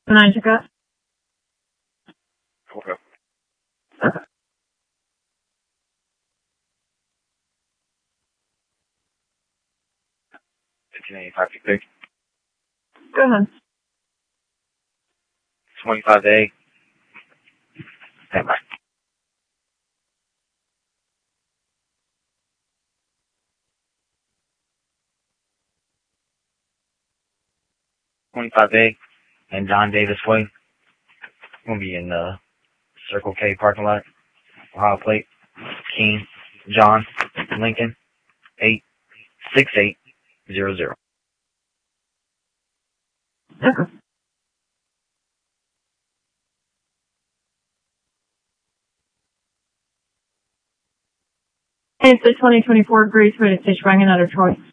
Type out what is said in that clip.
9 to go. Okay. 1585 to pick. Go ahead. 25A. Stand by. 25A and John Davis Way. We'll be in the Circle K parking lot. Ohio plate. King. John. Lincoln. 86800. Okay. It's the 2024 Grace Rated Stage Wagon out of Troy.